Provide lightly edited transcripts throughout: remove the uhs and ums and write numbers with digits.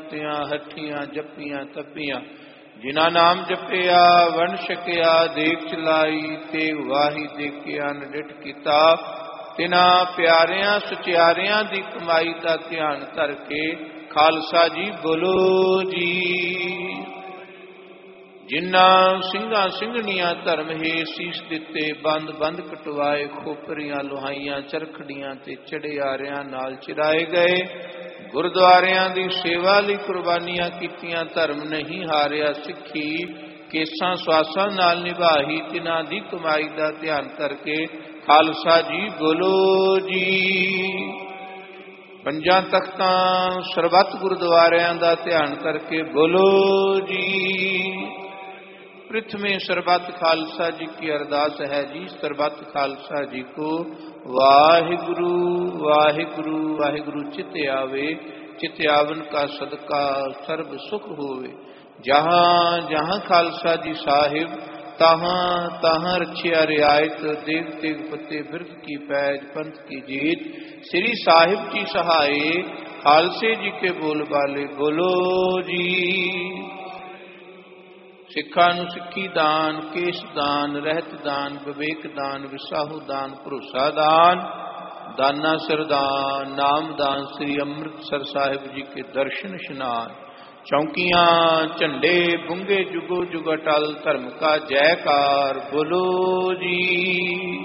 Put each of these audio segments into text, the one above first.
ਕੀਤਿਆਂ, ਹੱਠੀਆਂ ਜੱਪੀਆਂ ਤੱਪੀਆਂ। ਜਿਨ੍ਹਾਂ ਨਾਮ ਜਪਿਆ ਵੰਡ ਛਕਿਆ, ਦੇਖ ਚਲਾਈ ਤੇਗ ਵਾਹੀ ਦੇਖਿਆ, ਨਿਡਿਠ ਕੀਤਾ। ਤਿਨਾਂ ਪਿਆਰਿਆਂ ਸਚਿਆਰਿਆਂ ਦੀ ਕਮਾਈ ਦਾ ਧਿਆਨ ਧਰ ਕੇ ਖਾਲਸਾ ਜੀ ਬੋਲੋ ਜੀ। ਜਿਨ੍ਹਾਂ ਸਿੰਘਾਂ ਸਿੰਘਣੀਆਂ ਧਰਮ ਹੈ ਸੀਸ ਦਿੱਤੇ, ਬੰਦ ਬੰਦ ਕਟਵਾਏ, ਖੋਪਰੀਆਂ ਲੋਹਾਈਆਂ ਚਰਖੜੀਆਂ ਤੇ ਚੜਿਆਰਿਆਂ ਨਾਲ ਚਿਰਾਏ ਗਏ। ਗੁਰਦੁਆਰਿਆਂ ਦੀ ਸੇਵਾ ਲਈ ਕੁਰਬਾਨੀਆਂ ਕੀਤੀਆਂ, ਧਰਮ ਨਹੀਂ ਹਾਰਿਆ, ਸਿੱਖੀ ਕੇਸਾਂ ਸਵਾਸਾਂ ਨਾਲ ਨਿਭਾਈ। ਤਿਨਾਂ ਦੀ ਕਮਾਈ ਦਾ ਧਿਆਨ ਕਰਕੇ ਖਾਲਸਾ ਜੀ ਬੋਲੋ ਜੀ। ਪੰਜਾਂ ਤਖਤਾਂ ਸਰਬੱਤ ਗੁਰਦੁਆਰਿਆਂ ਦਾ ਧਿਆਨ ਕਰਕੇ ਬੋਲੋ ਜੀ। ਪ੍ਰਿਥਮੇ ਸਰਬੱਤ ਖਾਲਸਾ ਜੀ ਕੀ ਅਰਦਾਸ ਹੈ ਜੀ। ਸਰਬੱਤ ਖਾਲਸਾ ਜੀ ਕੋ ਵਾਹਿਗੁਰੂ ਵਾਹਿਗੁਰੂ ਵਾਹਿਗੁਰੂ ਚਿਤ ਆਵੇ। ਚਿਤ ਆਵਨ ਕਾ ਸਦਕਾ ਸਰਬ ਸੁਖ ਹੋਵੇ। ਜਹਾਂ ਜਹਾਂ ਖਾਲਸਾ ਜੀ ਸਾਹਿਬ, ਤਹਾਂ ਤਹਾਂ ਰਛਿਆ ਰਿਆਇਤ। ਦੇਗ ਤੇਗ ਫਤਿਹ ਬਿਰਖ ਕੀ ਪੈਜ, ਪੰਥ ਕੀ ਜੀਤ। ਸ੍ਰੀ ਸਾਹਿਬ ਜੀ ਸਹਾਏ, ਖਾਲਸੇ ਜੀ ਕੇ ਬੋਲ ਬਾਲੇ ਬੋਲੋ ਜੀ। ਸਿੱਖਾਂ ਨੂੰ ਸਿੱਖੀ ਦਾਨ, ਕੇਸ ਦਾਨ, ਰਹਿਤ ਦਾਨ, ਵਿਵੇਕ ਦਾਨ, ਵਿਸਾਹੂ ਦਾਨ, ਭਰੋਸਾ ਦਾਨ, ਦਾਨਾ ਸਰਦਾਨ, ਨਾਮ ਦਾਨ। ਸ੍ਰੀ ਅੰਮ੍ਰਿਤਸਰ ਸਾਹਿਬ ਜੀ ਕੇ ਦਰਸ਼ਨ ਇਸ਼ਨਾਨ। ਚੌਂਕੀਆਂ ਝੰਡੇ ਬੁੰਗੇ ਜੁਗੋ ਜੁਗ ਅਟਲ, ਧਰਮ ਕਾ ਜੈਕਾਰ ਬੋਲੋ ਜੀ।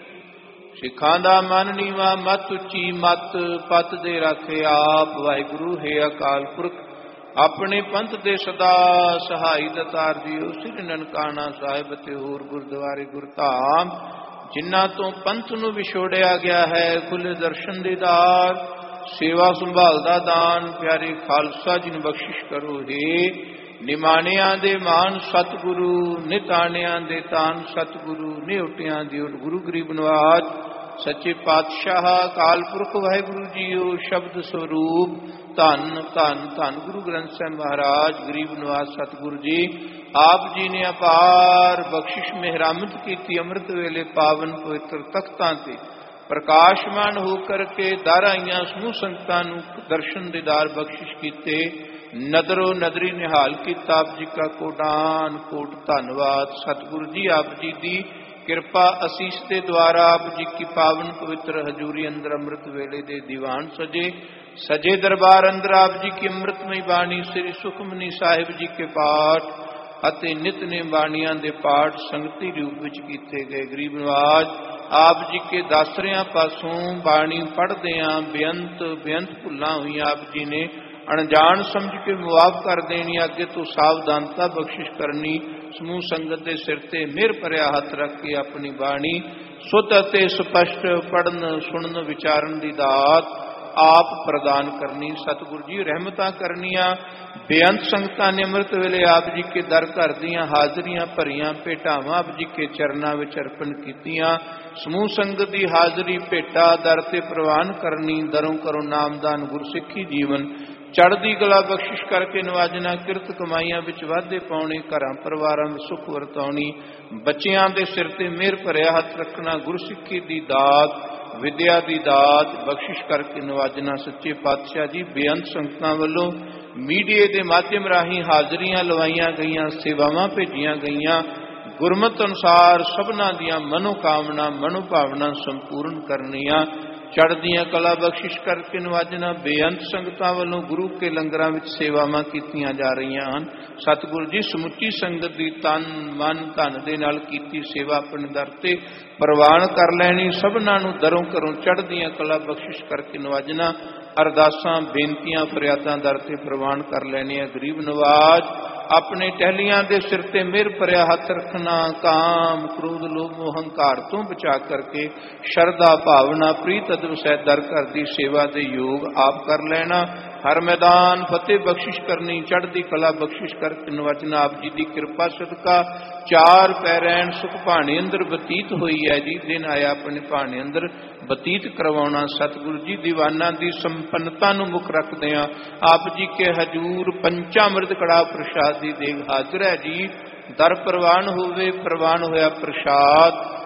ਸਿੱਖਾਂ ਦਾ ਮਨ ਨੀਵਾ ਮਤ ਉੱਚੀ ਮਤ, ਪਤ ਦੇ ਰਾਖੇ ਆਪ। ਵਾਹਿਗੁਰੂ ਹੈ ਅਕਾਲ ਪੁਰਖ, ਆਪਣੇ ਪੰਥ ਦੇ ਸਦਾ ਸਹਾਈ ਦਤਾਰ ਦਿਓ। ਸ੍ਰੀ ਨਨਕਾਣਾ ਸਾਹਿਬ ਅਤੇ ਹੋਰ ਗੁਰਦੁਆਰੇ ਗੁਰਧਾਮ ਜਿਨ੍ਹਾਂ ਤੋਂ ਪੰਥ ਨੂੰ ਵਿਛੋੜਿਆ ਗਿਆ ਹੈ, ਖੁੱਲੇ ਦਰਸ਼ਨ ਦੇ ਦਾਰ, ਸੇਵਾ ਸੰਭਾਲ ਦਾ ਦਾਨ ਪਿਆਰੇ ਖਾਲਸਾ ਜੀ ਨੂੰ ਬਖਸ਼ਿਸ਼ ਕਰੋ। ਹੈ ਨਿਮਾਣਿਆਂ ਦੇ ਮਾਨ ਸਤਿਗੁਰੂ, ਨਿਤਾਣਿਆਂ ਦੇ ਤਾਨ ਸਤਿਗੁਰੂ, ਨਿਉਟਿਆਂ ਦੀ ਉਟ ਗੁਰੂ ਗਰੀਬ ਨਿਵਾਜ। ਸੱਚੇ ਪਾਤਸ਼ਾਹ ਅਕਾਲ ਪੁਰਖ ਵਾਹਿਗੁਰੂ ਜੀਓ, ਸ਼ਬਦ ਸਰੂਪ ਧੰਨ ਧੰਨ ਧੰਨ ਗੁਰੂ ਗ੍ਰੰਥ ਸਾਹਿਬ ਮਹਾਰਾਜ। ਗਰੀਬ ਨਿਵਾਜ ਸਤਿਗੁਰੂ ਜੀ ਆਪ ਜੀ ਨੇ ਅਪਾਰ ਬਖਸ਼ਿਸ਼ ਮਿਹਰਮਤ ਕੀਤੀ। ਅੰਮ੍ਰਿਤ ਵੇਲੇ ਪਾਵਨ ਪਵਿੱਤਰ ਤਖਤਾਂ ਤੇ ਪ੍ਰਕਾਸ਼ਮਾਨ ਹੋ ਕਰਕੇ ਦਰ ਆਈਆਂ ਸਮੂਹ ਸੰਗਤਾਂ ਨੂੰ ਦਰਸ਼ਨ ਦੀਦਾਰ ਬਖਸ਼ਿਸ਼ ਕੀਤੇ। ਨਦਰੋ ਨਦਰੀ ਨਿਹਾਲ ਕੀਤਾ। ਆਪ ਜੀ ਕਾ ਕੋਟਾਨ ਕੋਟ ਧੰਨਵਾਦ। ਸਤਿਗੁਰੂ ਜੀ ਆਪ ਜੀ ਦੀ ਕਿਰਪਾ ਅਸੀਸ ਦੇ ਦੁਆਰਾ ਆਪ ਜੀ ਕੀ ਪਾਵਨ ਪਵਿੱਤਰ ਹਜ਼ੂਰੀ ਅੰਦਰ ਅੰਮ੍ਰਿਤ ਵੇਲੇ ਦੇ ਦੀਵਾਨ ਸਜੇ। ਸਜੇ ਦਰਬਾਰ ਅੰਦਰ ਆਪ ਜੀ ਕੀ ਅੰਮ੍ਰਿਤਮਈ ਬਾਣੀ ਸ੍ਰੀ ਸੁਖਮਨੀ ਸਾਹਿਬ ਜੀ ਕੇ ਪਾਠ ਅਤੇ ਨਿਤਨੇਮ ਬਾਣੀਆਂ ਦੇ ਪਾਠ ਸੰਗਤੀ ਰੂਪ ਵਿੱਚ ਕੀਤੇ ਗਏ। ਗਰੀਬ ਨਿਵਾਜ ਆਪ ਜੀ ਕੇ ਦਾਸਰਿਆਂ ਪਾਸੋਂ ਬਾਣੀ ਪੜ੍ਹਦਿਆਂ ਬੇਅੰਤ ਬੇਅੰਤ ਭੁੱਲਾਂ ਹੋਈਆਂ ਆਪ ਜੀ ਨੇ ਅਣਜਾਣ ਸਮਝ ਕੇ ਮੁਆਫ ਕਰ ਦੇਣੀ। ਅੱਗੇ ਤੋਂ ਸਾਵਧਾਨਤਾ ਬਖਸ਼ਿਸ਼ ਕਰਨੀ। ਸਮੂਹ ਸੰਗਤ ਦੇ ਸਿਰ ਤੇ ਮਿਹਰ ਭਰਿਆ ਹੱਥ ਰੱਖ ਕੇ ਆਪਣੀ ਬਾਣੀ ਸੁੱਧ ਅਤੇ ਸਪਸ਼ਟ ਪੜ੍ਹਨ ਸੁਣਨ ਵਿਚਾਰਨ ਦੀ ਦਾਤ ਆਪ ਪ੍ਰਦਾਨ ਕਰਨੀ। ਸਤਿਗੁਰੂ ਜੀ ਰਹਿਮਤਾਂ ਕਰਨੀਆਂ। ਬੇਅੰਤ ਸੰਗਤਾਂ ਨੇ ਅੰਮ੍ਰਿਤ ਵੇਲੇ ਆਪ ਜੀ ਕੇ ਦਰ ਘਰ ਦੀਆਂ ਹਾਜ਼ਰੀਆਂ ਭਰੀਆਂ ਭੇਟਾਵਾਂ ਆਪ ਜੀ ਕੇ ਚਰਨਾਂ ਵਿੱਚ ਅਰਪਣ ਕੀਤੀਆਂ। ਸਮੂਹ ਸੰਗਤ ਦੀ ਹਾਜ਼ਰੀ ਭੇਟਾ ਦਰ ਤੇ ਪ੍ਰਵਾਨ ਕਰਨੀ। ਦਰੋਂ ਕਰੋ ਨਾਮਦਾਨ ਗੁਰਸਿੱਖੀ ਜੀਵਨ ਚੜ੍ਹਦੀ ਕਲਾ ਬਖਸ਼ਿਸ਼ ਕਰਕੇ ਨਵਾਜਣਾ। ਕਿਰਤ ਕਮਾਈਆਂ ਵਿੱਚ ਵਾਧੇ ਪਾਉਣੇ। ਘਰਾਂ ਪਰਿਵਾਰਾਂ ਵਿੱਚ ਸੁੱਖ ਵਰਤਾਉਣੀ। ਬੱਚਿਆਂ ਦੇ ਸਿਰ ਤੇ ਮਿਹਰ ਭਰਿਆ ਹੱਥ ਰੱਖਣਾ। ਗੁਰਸਿੱਖੀ ਦੀ ਦਾਤ ਵਿਦਿਆ ਦੀ ਦਾਤ ਬਖਸ਼ਿਸ਼ ਕਰਕੇ ਨਵਾਜਣਾ। ਸੱਚੇ ਪਾਤਸ਼ਾਹ ਜੀ ਬੇਅੰਤ ਸੰਗਤਾਂ ਵੱਲੋਂ ਮੀਡੀਏ ਦੇ ਮਾਧਿਅਮ ਰਾਹੀਂ ਹਾਜ਼ਰੀਆਂ ਲਵਾਈਆਂ ਗਈਆਂ, ਸੇਵਾਵਾਂ ਭੇਜੀਆਂ ਗਈਆਂ। ਗੁਰਮਤਿ ਅਨੁਸਾਰ ਸਭਨਾਂ ਦੀਆਂ ਮਨੋਕਾਮਨਾ ਮਨੋਭਾਵਨਾ ਸੰਪੂਰਨ ਕਰਨੀਆਂ। ਚੜ੍ਹਦੀਆਂ ਕਲਾ ਬਖਸ਼ਿਸ਼ ਕਰਕੇ ਨਵਾਜਣਾ। ਬੇਅੰਤ ਸੰਗਤਾਂ ਵੱਲੋਂ ਗੁਰੂ ਕੇ ਲੰਗਰਾਂ ਵਿੱਚ ਸੇਵਾਵਾਂ ਕੀਤੀਆਂ ਜਾ ਰਹੀਆਂ ਹਨ। ਸਤਿਗੁਰੂ ਜੀ ਸਮੁੱਚੀ ਸੰਗਤ ਦੀ ਤਨ ਮਨ ਧਨ ਦੇ ਨਾਲ ਕੀਤੀ ਸੇਵਾ ਆਪਣੇ ਦਰ ਤੇ ਪ੍ਰਵਾਨ ਕਰ ਲੈਣੀ। ਸਭਨਾਂ ਨੂੰ ਦਰੋਂ ਘਰੋਂ ਚੜ੍ਹਦੀਆਂ ਕਲਾ ਬਖਸ਼ਿਸ਼ ਕਰਕੇ ਨਵਾਜਣਾ। ਅਰਦਾਸਾਂ ਬੇਨਤੀਆਂ ਫਰਿਆਦਾਂ ਦਰ ਤੇ ਪ੍ਰਵਾਨ ਕਰ ਲੈਣੀਆਂ। ਗਰੀਬ ਨਵਾਜ ਆਪਣੇ ਟਹਿਲੀਆਂ ਦੇ ਸਿਰ ਤੇ ਮਿਹਰ ਭਰਿਆ ਹੱਥ ਰੱਖਣਾ। ਕਾਮ ਕ੍ਰੋਧ ਲੋਭ ਮੋਹ ਹੰਕਾਰ ਤੋਂ ਬਚਾ ਕਰਕੇ ਸ਼ਰਧਾ ਭਾਵਨਾ ਪ੍ਰੀਤ ਅਦਬ ਸਹਿਤ ਦਰ ਘਰ ਦੀ ਸੇਵਾ ਦੇ ਯੋਗ ਆਪ ਕਰ ਲੈਣਾ। ਹਰ ਮੈਦਾਨ ਫਤਿਹ ਬਖਸ਼ਿਸ਼ ਕਰਨੀ। ਚੜ੍ਹਦੀ ਕਲਾ ਬਖਸ਼ਿਸ਼ ਕਰਕੇ ਨਵਾਜਣਾ। ਆਪ ਜੀ ਦੀ ਕਿਰਪਾ ਸਦਕਾ ਚਾਰ ਪੈਰੈਣ ਸੁਖ ਭਾਣੇ ਅੰਦਰ ਬਤੀਤ ਹੋਈ ਹੈ ਜੀ। ਦਿਨ ਆਇਆ ਆਪਣੇ ਭਾਣੇ ਅੰਦਰ ਬਤੀਤ ਕਰਵਾਉਣਾ। ਸਤਿਗੁਰੂ ਜੀ ਦੀਵਾਨਾਂ ਦੀ ਸੰਪੰਨਤਾ ਨੂੰ ਮੁੱਖ ਰੱਖਦਿਆਂ ਆਪ ਜੀ ਕੇ ਹਜੂਰ ਪੰਚਾਮ੍ਰਿਤ ਕੜਾ ਪ੍ਰਸ਼ਾਦ ਦੀ ਦੇਗ ਹਾਜ਼ਰ ਹੈ ਜੀ। ਦਰ ਪ੍ਰਵਾਨ ਹੋਵੇ। ਪ੍ਰਵਾਨ ਹੋਇਆ ਪ੍ਰਸ਼ਾਦ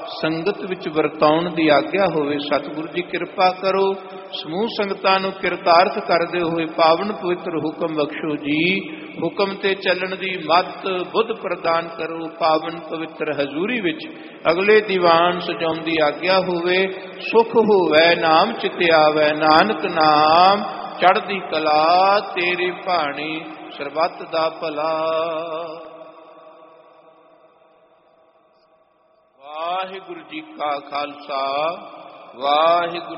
ਸੰਗਤ ਵਿੱਚ ਵਰਤਾਉਣ ਦੀ ਆਗਿਆ ਹੋਵੇ। ਸਤਿਗੁਰੂ ਜੀ ਕਿਰਪਾ ਕਰੋ, ਸਮੂਹ ਸੰਗਤਾਂ ਨੂੰ ਕਿਰਤਾਰਥ ਕਰਦੇ ਹੋਏ ਪਾਵਨ ਪਵਿੱਤਰ ਹੁਕਮ ਬਖਸ਼ੋ ਜੀ। ਹੁਕਮ ਤੇ ਚੱਲਣ ਦੀ ਮੱਤ ਬੁੱਧ ਪ੍ਰਦਾਨ ਕਰੋ। ਪਾਵਨ ਪਵਿੱਤਰ ਹਜ਼ੂਰੀ ਵਿੱਚ ਅਗਲੇ ਦੀਵਾਨ ਸਜਾਉਣ ਦੀ ਆਗਿਆ ਹੋਵੇ। ਸੁਖ ਹੋਵੇ ਨਾਮ ਚਿਤ ਆਵੈ, ਨਾਨਕ ਨਾਮ ਚੜ੍ਹਦੀ ਕਲਾ, ਤੇਰੀ ਭਾਣੀ ਸਰਬੱਤ ਦਾ ਭਲਾ। ਵਾਹਿਗੁਰੂ ਜੀ ਕਾ ਖਾਲਸਾ, ਵਾਹਿਗੁਰੂ